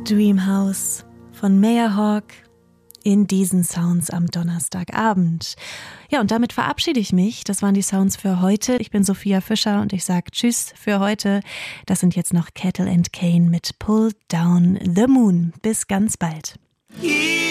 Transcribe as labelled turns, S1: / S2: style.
S1: Dreamhouse von Meyerhawk in diesen Sounds am Donnerstagabend. Ja, und damit verabschiede ich mich. Das waren die Sounds für heute. Ich bin Sophia Fischer und ich sage Tschüss für heute. Das sind jetzt noch Kettle and Kane mit Pull Down the Moon. Bis ganz bald.